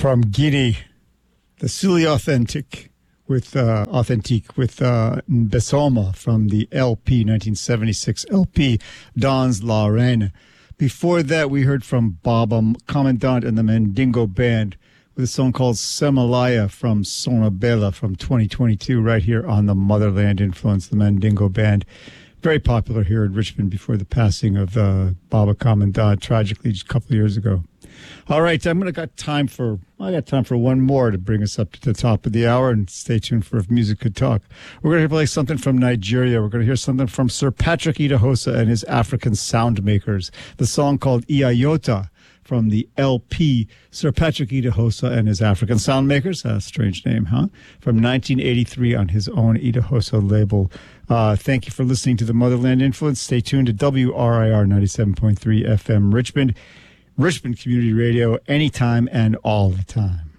from Guinea, the Suli Authentic with Besoma from the LP 1976 LP Dans La Reine. Before that, we heard from Baba Commandant and the Mandingo Band with a song called Semalaya from Sonabela from 2022 right here on the Motherland Influence, the Mandingo Band. Very popular here in Richmond before the passing of Baba Commandant, tragically just a couple of years ago. All right, I got time for one more to bring us up to the top of the hour, and stay tuned for If Music Could Talk. We're going to play something from Nigeria. We're going to hear something from Sir Patrick Idahosa and his African Soundmakers. The song called Iyayota from the LP Sir Patrick Idahosa and his African Soundmakers. A strange name, huh? From 1983 on his own Idahosa label. Thank you for listening to the Motherland Influence. Stay tuned to WRIR 97.3 FM Richmond. Richmond Community Radio, anytime and all the time.